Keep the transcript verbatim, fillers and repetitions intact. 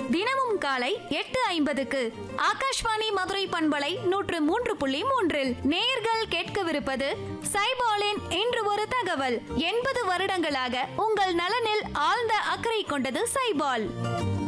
தினமும் காலை எட்டு ஐம்பதுக்கு ஆகாஷ்வாணி மதுரை பண்பலை நூற்று மூன்று புள்ளி மூன்றில் நேயர்கள் கேட்கவிருப்பது சைபாலின் இன்று ஒரு தகவல். எண்பது வருடங்களாக உங்கள் நலனில் ஆழ்ந்த அக்கறை கொண்டது சைபால்.